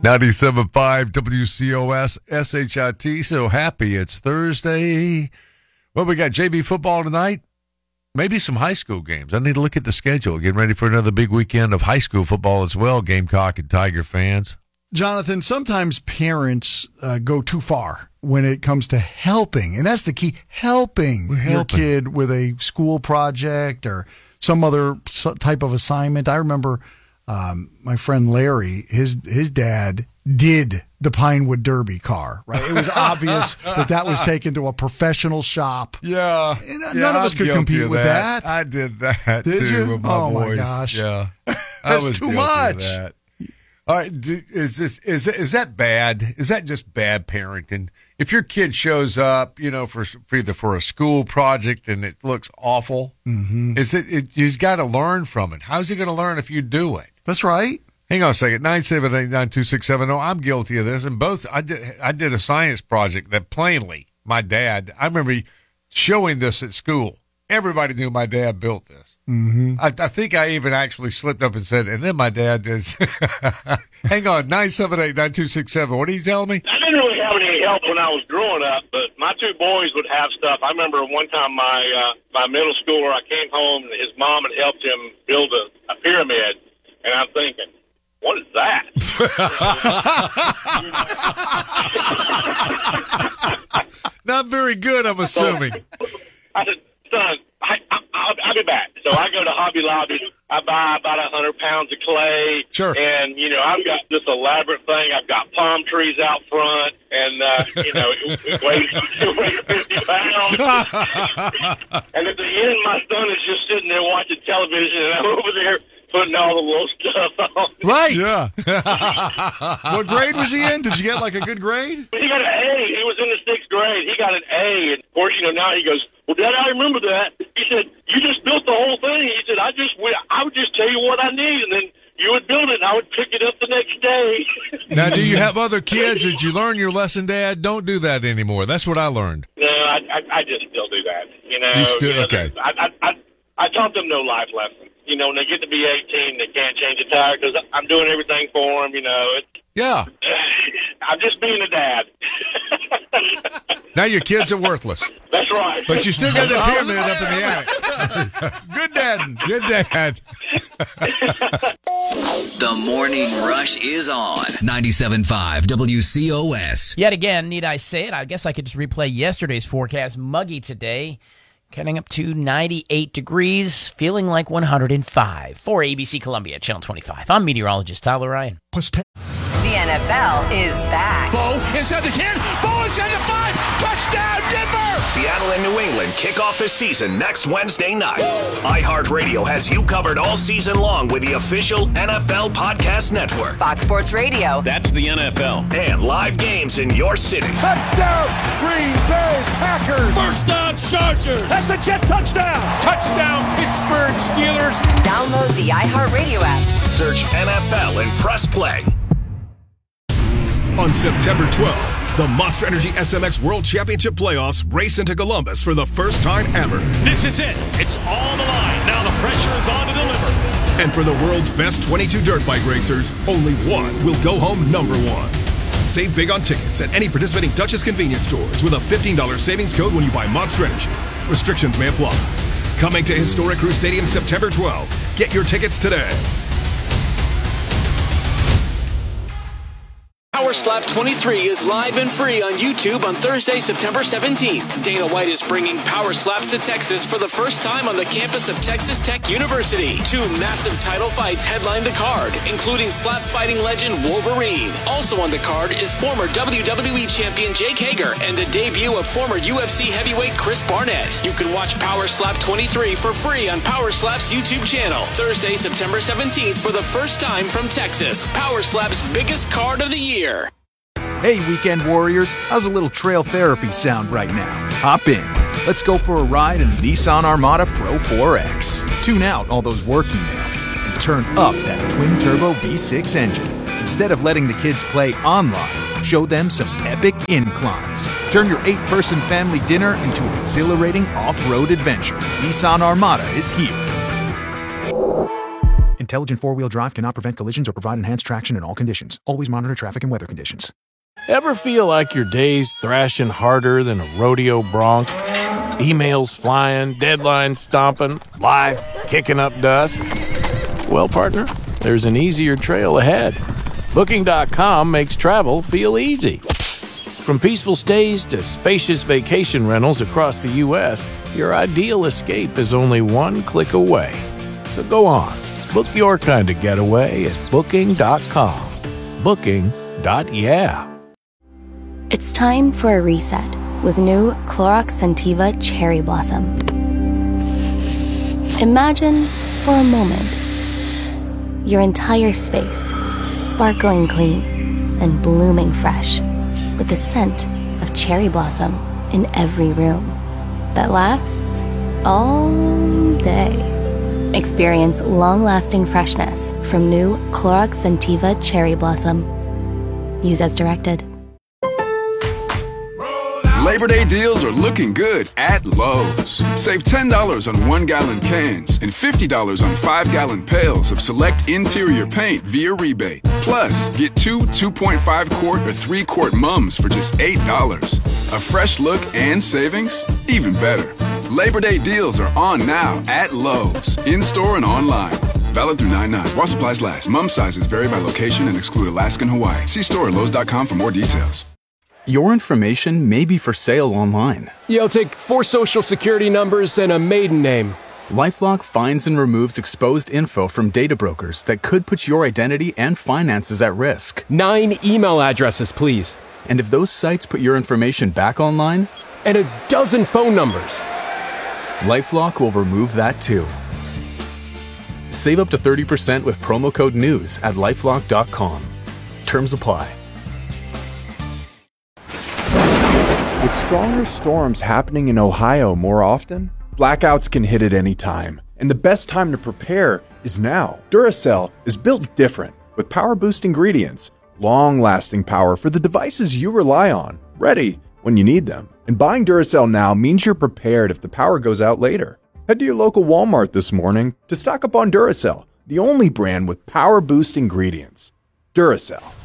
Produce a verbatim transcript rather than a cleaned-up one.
ninety-seven point five W C O S S H I T. So happy it's Thursday. Well, we got J V football tonight. Maybe some high school games. I need to look at the schedule. Getting ready for another big weekend of high school football as well, Gamecock and Tiger fans. Jonathan, sometimes parents uh, go too far when it comes to helping. And that's the key, helping, helping your kid with a school project or some other type of assignment. I remember um, my friend Larry, his his dad did the Pinewood Derby car, right? It was obvious that that was taken to a professional shop. Yeah. And yeah none of us I'm could compete of with that. that. I did that, did too, you? with my oh, boys. my gosh. Yeah. That's I was too guilty much. Of that. All right, do, is this is is that bad? Is that just bad parenting? If your kid shows up, you know, for, for either for a school project and it looks awful, mm-hmm. is it? it you've got to learn from it. How's he going to learn if you do it? That's right. Hang on a second. nine seven eight nine two six seven zero. I'm guilty of this, and both I did. I did a science project that plainly my dad. I remember showing this at school. Everybody knew my dad built this. Mm-hmm. I, I think I even actually slipped up and said, and then my dad is. Hang on, nine seven eight nine two six seven. What are you telling me? I didn't really have any help when I was growing up, but my two boys would have stuff. I remember one time my uh, my middle schooler, I came home and his mom had helped him build a, a pyramid, and I'm thinking, what is that? Not very good, I'm assuming. I said, son, I, I, I'll, I'll be back. So I go to Hobby Lobby. I buy about a hundred pounds of clay. Sure. And, you know, I've got this elaborate thing. I've got palm trees out front. And, uh, you know, it, it, weighs, it weighs fifty pounds. And at the end, my son is just sitting there watching television. And I'm over there putting all the little stuff on. Right. Yeah. What grade was he in? Did you get, like, a good grade? He got an A. He was in the sixth grade. He got an A. And, of course, you know, now he goes, well, Dad, I remember that. He said, you just built the whole thing. He said, I just would, I would just tell you what I need, and then you would build it, and I would pick it up the next day. Now, do you have other kids? Did you learn your lesson, Dad? Don't do that anymore. That's what I learned. No, I, I, I just still do that. You know, You still- you know, okay. I, I, I, I taught them no life lessons. You know, when they get to be eighteen, they can't change a tire because I'm doing everything for them. You know, it's, Yeah. I'm just being a dad. Now your kids are worthless. That's right. But you still got the pyramid up in the attic. Good dad. Good dad. The Morning Rush is on ninety-seven point five W C O S. Yet again, need I say it? I guess I could just replay yesterday's forecast. Muggy today, getting up to ninety-eight degrees, feeling like one hundred five. For A B C Columbia, Channel twenty-five. I'm meteorologist Tyler Ryan. The N F L is back. Bo inside the ten. Bo inside the five. Touchdown, Denver! Seattle and New England kick off the season next Wednesday night. iHeartRadio has you covered all season long with the official N F L Podcast Network. Fox Sports Radio. That's the N F L. And live games in your city. Touchdown, Green Bay Packers. First down, Chargers. That's a Jet touchdown. Touchdown, Pittsburgh Steelers. Download the iHeartRadio app. Search N F L and press play. On September twelfth, the Monster Energy S M X World Championship Playoffs race into Columbus for the first time ever. This is it. It's all the line. Now the pressure is on to deliver. And for the world's best twenty-two dirt bike racers, only one will go home number one. Save big on tickets at any participating Duchess convenience stores with a fifteen dollars savings code when you buy Monster Energy. Restrictions may apply. Coming to historic Crew Stadium September twelfth. Get your tickets today. Power Slap twenty-three is live and free on YouTube on Thursday, September seventeenth. Dana White is bringing Power Slaps to Texas for the first time on the campus of Texas Tech University. Two massive title fights headline the card, including slap fighting legend Wolverine. Also on the card is former W W E champion Jake Hager and the debut of former U F C heavyweight Chris Barnett. You can watch Power Slap twenty-three for free on Power Slap's YouTube channel. Thursday, September seventeenth for the first time from Texas. Power Slap's biggest card of the year. Hey, Weekend Warriors, how's a little trail therapy sound right now? Hop in. Let's go for a ride in the Nissan Armada Pro four X. Tune out all those work emails and turn up that twin-turbo V six engine. Instead of letting the kids play online, show them some epic inclines. Turn your eight-person family dinner into an exhilarating off-road adventure. Nissan Armada is here. Intelligent four-wheel drive cannot prevent collisions or provide enhanced traction in all conditions. Always monitor traffic and weather conditions. Ever feel like your day's thrashing harder than a rodeo bronc? Emails flying, deadlines stomping, life kicking up dust? Well, partner, there's an easier trail ahead. Booking dot com makes travel feel easy. From peaceful stays to spacious vacation rentals across the U S, your ideal escape is only one click away. So go on, book your kind of getaway at Booking dot com. Booking. Yeah. It's time for a reset with new Clorox Scentiva Cherry Blossom. Imagine for a moment your entire space sparkling clean and blooming fresh with the scent of cherry blossom in every room that lasts all day. Experience long-lasting freshness from new Clorox Scentiva Cherry Blossom. Use as directed. Labor Day deals are looking good at Lowe's. Save ten dollars on one-gallon cans and fifty dollars on five-gallon pails of select interior paint via rebate. Plus, get two two point five quart or three quart mums for just eight dollars. A fresh look and savings? Even better. Labor Day deals are on now at Lowe's, in-store and online. Valid through nine nine. While supplies last. Mum sizes vary by location and exclude Alaska and Hawaii. See store at Lowe's dot com for more details. Your information may be for sale online. Yeah, I'll take four social security numbers and a maiden name. LifeLock finds and removes exposed info from data brokers that could put your identity and finances at risk. Nine email addresses, please. And if those sites put your information back online? And a dozen phone numbers. LifeLock will remove that too. Save up to thirty percent with promo code NEWS at lifelock dot com. Terms apply. With stronger storms happening in Ohio more often, blackouts can hit at any time, and the best time to prepare is now. Duracell is built different, with power-boost ingredients, long-lasting power for the devices you rely on, ready when you need them. And buying Duracell now means you're prepared if the power goes out later. Head to your local Walmart this morning to stock up on Duracell, the only brand with power-boost ingredients. Duracell.